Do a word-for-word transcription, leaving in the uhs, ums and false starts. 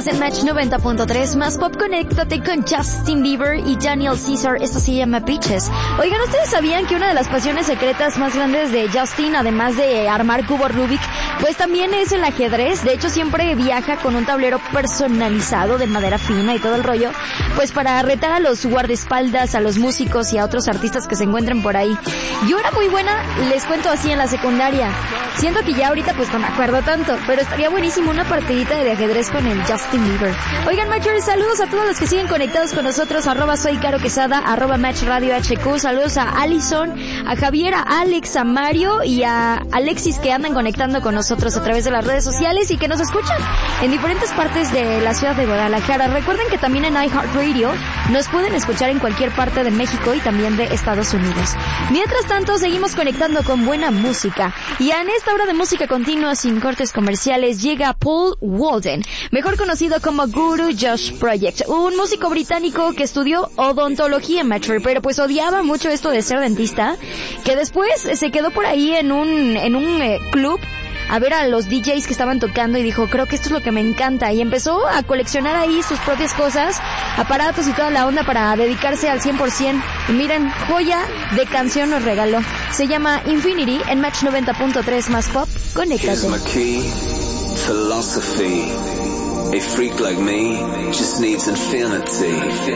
Estás en Match noventa punto tres, más pop. Conéctate con Justin Bieber y Daniel Caesar. Esto se llama Peaches. Oigan, ¿ustedes sabían que una de las pasiones secretas más grandes de Justin, además de armar cubos Rubik, pues también es el ajedrez? De hecho, siempre viaja con un tablero personalizado de madera fina y todo el rollo, pues para retar a los guardaespaldas, a los músicos y a otros artistas que se encuentren por ahí. Yo era muy buena, les cuento así, en la secundaria. Siento que ya ahorita pues no me acuerdo tanto, pero estaría buenísimo una partidita de ajedrez con el Justin Bieber. Oigan, Matchers, saludos a todos los que siguen conectados con nosotros, arroba soy Caro Quesada, arroba Match Radio H Q, saludos a Allison, a Javier, a Alex, a Mario y a Alexis, que andan conectando con nosotros a través de las redes sociales y que nos escuchan en diferentes partes de la ciudad de Guadalajara. Recuerden que también en iHeartRadio nos pueden escuchar en cualquier parte de México y también de Estados Unidos. Mientras tanto, seguimos conectando con buena música, y en esta hora de música continua sin cortes comerciales llega Paul Walden, mejor conocido como Guru Josh Project, un músico británico que estudió odontología, Matcher, pero pues odiaba mucho esto de ser dentista, que después se quedó por ahí en un en un eh, club a ver a los D Js que estaban tocando y dijo, creo que esto es lo que me encanta, y empezó a coleccionar ahí sus propias cosas, aparatos y toda la onda para dedicarse al cien por ciento. Y miren, joya de canción nos regaló. Se llama Infinity en Match noventa punto tres más pop. Conéctate. Here's my key, philosophy. A freak like me just needs infinity.